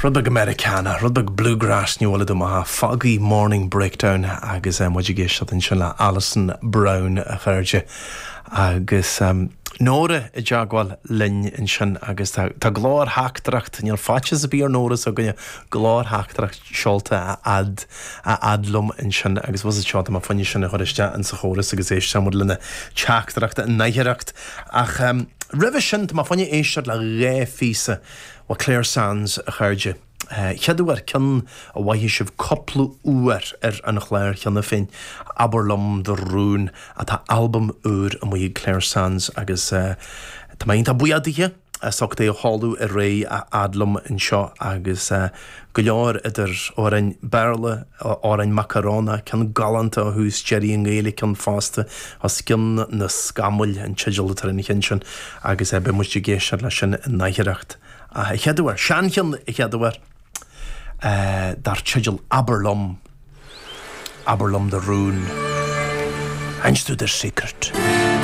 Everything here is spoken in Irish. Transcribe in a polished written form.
Rudbeg Americana, Rudbeg Bluegrass New Orleans ma foggy morning breakdown agus mojigéis in sin le Alison Brown a chuirde agus nóra I jagwal linn in sin agus tá glár haachtracht níl fatches a bí nóra so gonne glár haachtracht seolta a adlum in sin agus was it seolta ma fanni sin a chuiriste an sa chóras agus éis samúd lenne teachtracht a neigheracht ach Revision ma fanni éisiart le ré físa wa Claire Sands a chuirde. Cheadúar cin a bhaithí sibh coppla uair an chléir cheanna fin Aberlum de Rún a tá album úr a mhaí Claire Sands agus tá maíon tá buiadaithe socht é hallú a ré a adlum in seo agus go leor idir árainn berle árainn macarona cin galanta a hús Jerry an Gaelic cin fásta as cin na scamuil an tsigil tar in sin agus be muiste géisiar lei sin in naigheracht. Cheadúar, sean cin I cheadúar dar tsigil Aberlum de Rún. Einstu der secret.